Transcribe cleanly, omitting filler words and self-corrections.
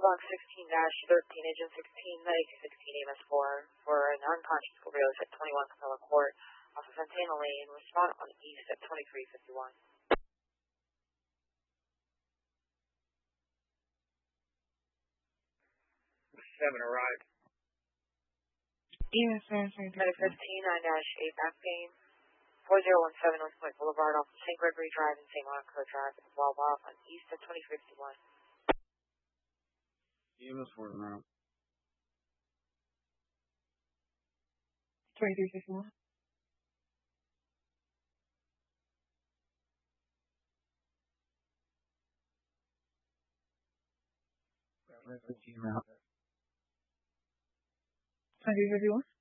Box 16-13, Agent 16, 9216 AMS4 for an unconscious Gabriels at 21 Capella Court off of Santana Lane. Respond on East at 2351. 7 arrived. Yes, sir. 915, 9-8 back pain. 4017 North Point Boulevard off of St. Gregory Drive and St. Monica Drive in Wawa on East at 2351. EMS4 now. 2351. That's the team out. 2351.